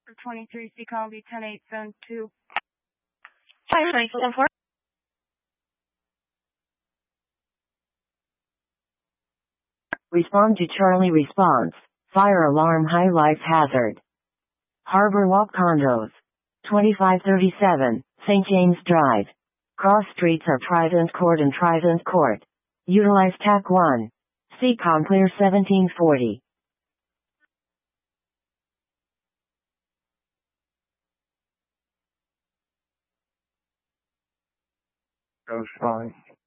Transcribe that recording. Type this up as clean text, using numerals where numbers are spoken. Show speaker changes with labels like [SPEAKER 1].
[SPEAKER 1] 23 CCOM B108 Zone 2.
[SPEAKER 2] Fire 24.
[SPEAKER 3] Respond to Charlie response. Fire alarm high life hazard. Harbor Walk Condos. 2537, St. James Drive. Cross streets are Trident Court and Trident Court. Utilize TAC 1. CCOM clear 1740.
[SPEAKER 4] Goes fine.